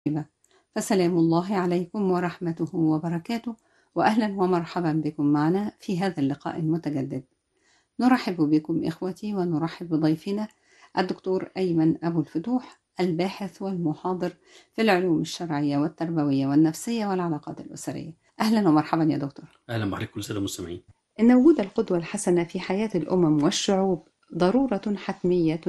فسلام الله عليكم ورحمته وبركاته، وأهلا ومرحبا بكم معنا في هذا اللقاء المتجدد. نرحب بكم إخوتي ونرحب بضيفنا الدكتور أيمن أبو الفتوح، الباحث والمحاضر في العلوم الشرعية والتربوية والنفسية والعلاقات الأسرية. أهلا ومرحبا يا دكتور. أهلا بحضرتك كل سنة المستمعين. إن وجود القدوة الحسنة في حياة الأمم والشعوب ضرورة حتمية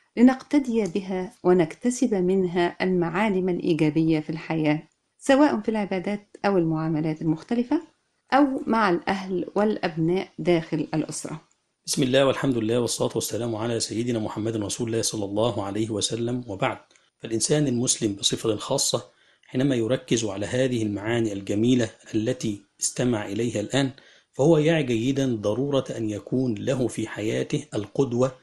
لنقتدي بها ونكتسب منها المعالم الإيجابية في الحياة، سواء في العبادات أو المعاملات المختلفة أو مع الأهل والأبناء داخل الأسرة. بسم الله والحمد لله والصلاة والسلام على سيدنا محمد رسول الله صلى الله عليه وسلم، وبعد. فالإنسان المسلم بصفة خاصة حينما يركز على هذه المعاني الجميلة التي استمع إليها الآن، فهو يعي جيدا ضرورة أن يكون له في حياته القدوة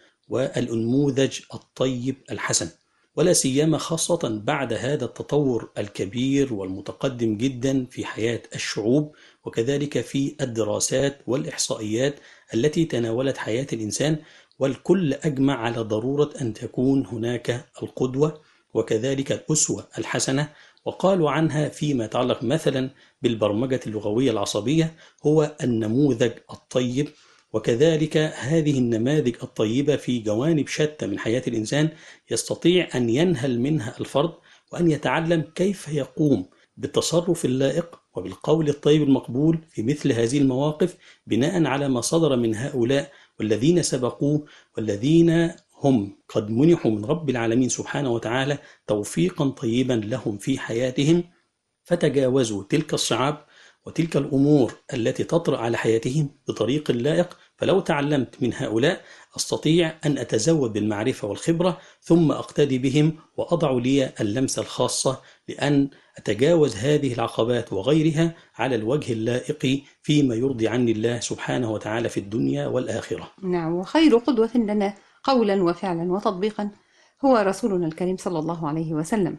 والنموذج الطيب الحسن، ولا سيما خاصة بعد هذا التطور الكبير والمتقدم جدا في حياة الشعوب، وكذلك في الدراسات والإحصائيات التي تناولت حياة الإنسان، والكل أجمع على ضرورة أن تكون هناك القدوة وكذلك الأسوة الحسنة. وقالوا عنها فيما يتعلق مثلا بالبرمجة اللغوية العصبية هو النموذج الطيب، وكذلك هذه النماذج الطيبة في جوانب شتى من حياة الإنسان يستطيع أن ينهل منها الفرد، وأن يتعلم كيف يقوم بالتصرف اللائق وبالقول الطيب المقبول في مثل هذه المواقف، بناء على ما صدر من هؤلاء والذين سبقوه، والذين هم قد منحوا من رب العالمين سبحانه وتعالى توفيقا طيبا لهم في حياتهم، فتجاوزوا تلك الصعاب وتلك الأمور التي تطرأ على حياتهم بطريق لائق. فلو تعلمت من هؤلاء أستطيع أن أتزود بالمعرفة والخبرة، ثم أقتدي بهم وأضع لي اللمسة الخاصة لأن أتجاوز هذه العقبات وغيرها على الوجه اللائق فيما يرضي عني الله سبحانه وتعالى في الدنيا والآخرة. نعم، وخير قدوة لنا قولا وفعلا وتطبيقا هو رسولنا الكريم صلى الله عليه وسلم،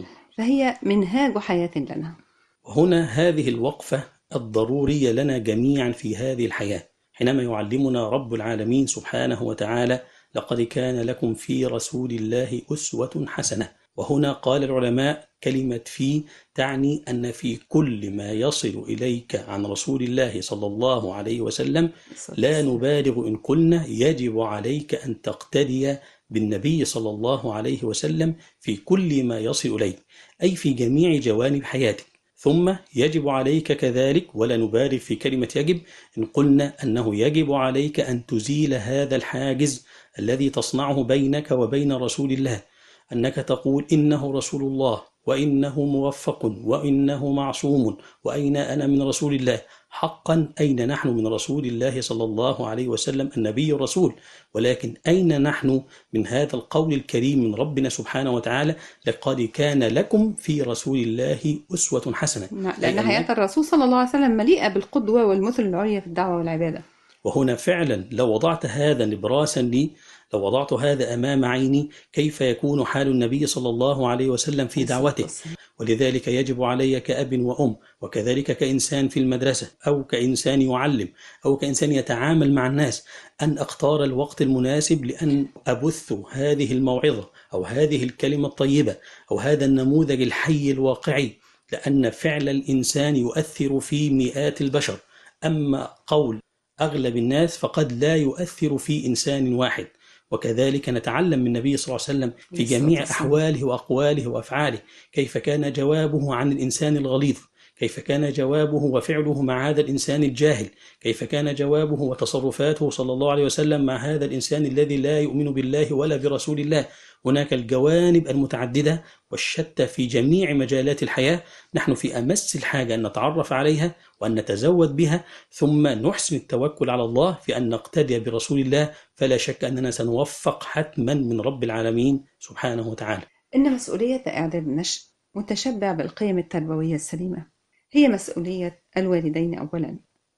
فهي منهاج حياة لنا. وهنا هذه الوقفة الضرورية لنا جميعا في هذه الحياة، حينما يعلمنا رب العالمين سبحانه وتعالى: لقد كان لكم في رسول الله أسوة حسنة. وهنا قال العلماء كلمة في تعني أن في كل ما يصل إليك عن رسول الله صلى الله عليه وسلم لا نبالغ إن قلنا يجب عليك أن تقتدي بالنبي صلى الله عليه وسلم في كل ما يصل إليك، أي في جميع جوانب حياتك. ثم يجب عليك كذلك، ولا نبالغ في كلمة يجب إن قلنا أنه يجب عليك أن تزيل هذا الحاجز الذي تصنعه بينك وبين رسول الله، أنك تقول إنه رسول الله وإنه موفق وإنه معصوم، وأين أنا من رسول الله؟ حقا أين نحن من رسول الله صلى الله عليه وسلم النبي الرسول، ولكن أين نحن من هذا القول الكريم من ربنا سبحانه وتعالى: لقد كان لكم في رسول الله أسوة حسنة. لأن حياة الرسول صلى الله عليه وسلم مليئة بالقدوة والمثل العليا في الدعوة والعبادة. وهنا فعلا لو وضعت هذا نبراسا لي، لو وضعت هذا أمام عيني، كيف يكون حال النبي صلى الله عليه وسلم في دعوته؟ ولذلك يجب علي كأب وأم، وكذلك كإنسان في المدرسة أو كإنسان يعلم أو كإنسان يتعامل مع الناس، أن أختار الوقت المناسب لأن أبث هذه الموعظة أو هذه الكلمة الطيبة أو هذا النموذج الحي الواقعي، لأن فعل الإنسان يؤثر في مئات البشر، أما قول أغلب الناس فقد لا يؤثر في إنسان واحد. وكذلك نتعلم من النبي صلى الله عليه وسلم في جميع أحواله وأقواله وأفعاله كيف كان جوابه عن الإنسان الغليظ، كيف كان جوابه وفعله مع هذا الإنسان الجاهل، كيف كان جوابه وتصرفاته صلى الله عليه وسلم مع هذا الإنسان الذي لا يؤمن بالله ولا برسول الله. هناك الجوانب المتعددة والشتى في جميع مجالات الحياة، نحن في أمس الحاجة أن نتعرف عليها وأن نتزود بها، ثم نحسن التوكل على الله في أن نقتدي برسول الله، فلا شك أننا سنوفق حتما من رب العالمين سبحانه وتعالى. إن مسؤولية إعداد النشء متشبع بالقيم التربوية السليمة هي مسؤولية الوالدين أولا،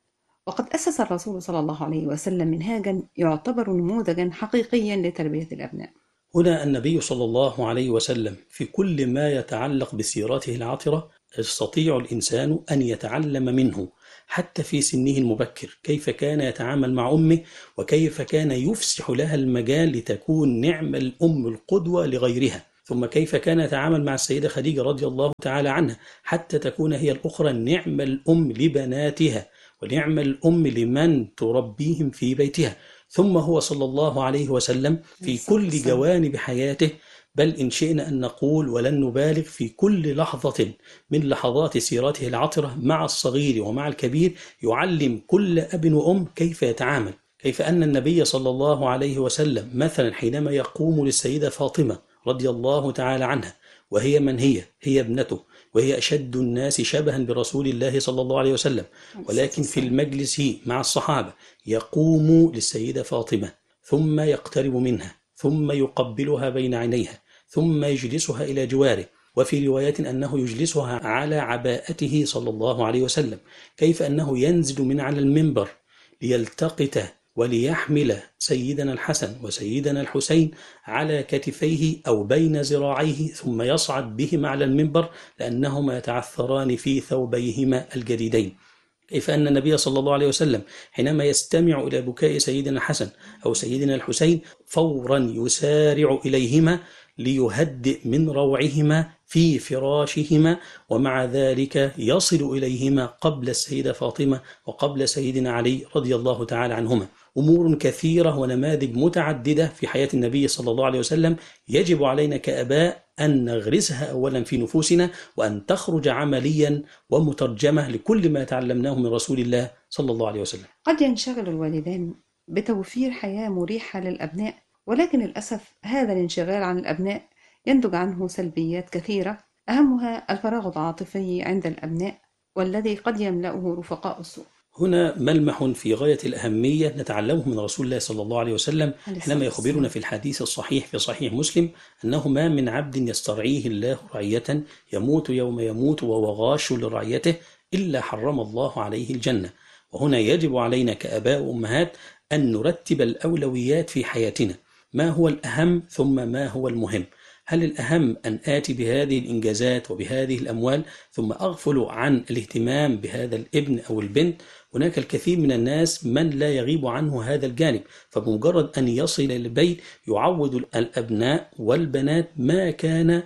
وقد أسس الرسول صلى الله عليه وسلم منهاجا يعتبر نموذجا حقيقيا لتربية الأبناء. هنا النبي صلى الله عليه وسلم في كل ما يتعلق بسيرته العطرة يستطيع الإنسان أن يتعلم منه، حتى في سنه المبكر، كيف كان يتعامل مع أمه وكيف كان يفسح لها المجال لتكون نعم الأم القدوة لغيرها. ثم كيف كان يتعامل مع السيدة خديجة رضي الله تعالى عنها حتى تكون هي الأخرى نعم الأم لبناتها ونعم الأم لمن تربيهم في بيتها. ثم هو صلى الله عليه وسلم في كل جوانب حياته، بل إن شئنا أن نقول ولن نبالغ، في كل لحظة من لحظات سيرته العطرة مع الصغير ومع الكبير يعلم كل أب وأم كيف يتعامل. كيف أن النبي صلى الله عليه وسلم مثلا حينما يقوم للسيدة فاطمة رضي الله تعالى عنها، وهي من هي ابنته، وهي أشد الناس شبها برسول الله صلى الله عليه وسلم، ولكن في المجلس مع الصحابة يقوم للسيدة فاطمة ثم يقترب منها ثم يقبلها بين عينيها ثم يجلسها إلى جواره، وفي رواية أنه يجلسها على عباءته صلى الله عليه وسلم. كيف أنه ينزل من على المنبر ليلتقط وليحمل سيدنا الحسن وسيدنا الحسين على كتفيه أو بين ذراعيه ثم يصعد بهما على المنبر لأنهما يتعثران في ثوبيهما الجديدين. كيف أن النبي صلى الله عليه وسلم حينما يستمع إلى بكاء سيدنا الحسن أو سيدنا الحسين فورا يسارع إليهما ليهدئ من روعهما في فراشهما، ومع ذلك يصل إليهما قبل السيدة فاطمة وقبل سيدنا علي رضي الله تعالى عنهما. أمور كثيرة ونماذج متعددة في حياة النبي صلى الله عليه وسلم يجب علينا كآباء أن نغرسها أولا في نفوسنا، وأن تخرج عمليا ومترجمة لكل ما تعلمناه من رسول الله صلى الله عليه وسلم. قد ينشغل الوالدان بتوفير حياة مريحة للأبناء، ولكن للأسف هذا الانشغال عن الأبناء ينتج عنه سلبيات كثيرة، أهمها الفراغ العاطفي عند الأبناء والذي قد يملأه رفقاء السوء. هنا ملمح في غاية الأهمية نتعلمه من رسول الله صلى الله عليه وسلم حينما يخبرنا في الحديث الصحيح في صحيح مسلم أنه ما من عبد يسترعيه الله رعية يموت يوم يموت وهو غاش لرعيته إلا حرم الله عليه الجنة. وهنا يجب علينا كآباء وأمهات أن نرتب الأولويات في حياتنا، ما هو الأهم ثم ما هو المهم. هل الأهم أن آتي بهذه الإنجازات وبهذه الأموال ثم أغفل عن الاهتمام بهذا الابن أو البنت؟ هناك الكثير من الناس من لا يغيب عنه هذا الجانب، فبمجرد أن يصل إلى البيت يعود الأبناء والبنات ما كان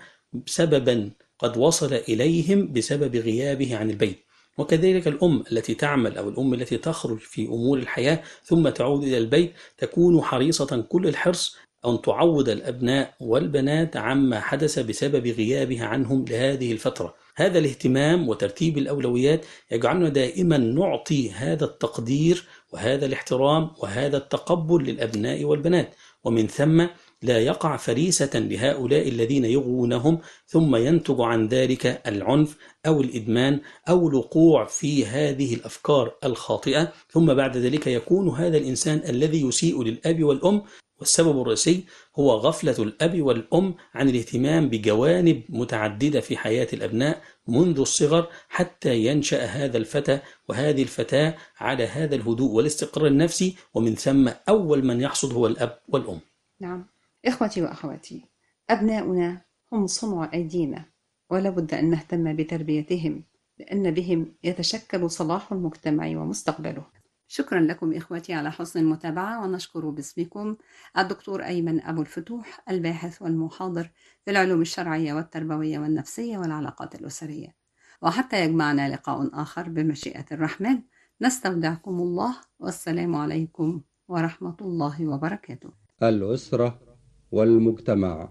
سببا قد وصل إليهم بسبب غيابه عن البيت. وكذلك الأم التي تعمل أو الأم التي تخرج في أمور الحياة ثم تعود إلى البيت تكون حريصة كل الحرص أن تعود الأبناء والبنات عما حدث بسبب غيابها عنهم لهذه الفترة. هذا الاهتمام وترتيب الأولويات يجعلنا دائما نعطي هذا التقدير وهذا الاحترام وهذا التقبل للأبناء والبنات، ومن ثم لا يقع فريسة لهؤلاء الذين يغوونهم ثم ينتج عن ذلك العنف أو الإدمان أو الوقوع في هذه الأفكار الخاطئة، ثم بعد ذلك يكون هذا الإنسان الذي يسيء للأب والأم. والسبب الرئيسي هو غفلة الأب والأم عن الاهتمام بجوانب متعددة في حياة الأبناء منذ الصغر حتى ينشأ هذا الفتى وهذه الفتاة على هذا الهدوء والاستقرار النفسي، ومن ثم أول من يحصد هو الأب والأم. نعم إخوتي وأخواتي، أبناؤنا هم صنع أيدينا، ولا بد أن نهتم بتربيتهم لأن بهم يتشكل صلاح المجتمع ومستقبله. شكرا لكم إخوتي على حسن المتابعة، ونشكر باسمكم الدكتور أيمن أبو الفتوح الباحث والمحاضر في العلوم الشرعية والتربوية والنفسية والعلاقات الأسرية. وحتى يجمعنا لقاء آخر بمشيئة الرحمن، نستودعكم الله، والسلام عليكم ورحمة الله وبركاته. الأسرة والمجتمع،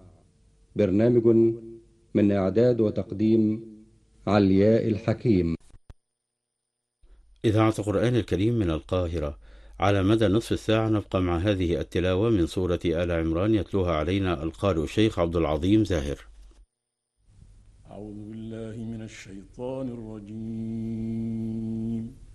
برنامج من إعداد وتقديم علياء الحكيم. إذاعة القرآن الكريم من القاهرة. على مدى نصف الساعة نبقى مع هذه التلاوة من سورة آل عمران يتلوها علينا القارئ الشيخ عبد العظيم زاهر. أعوذ بالله من الشيطان الرجيم.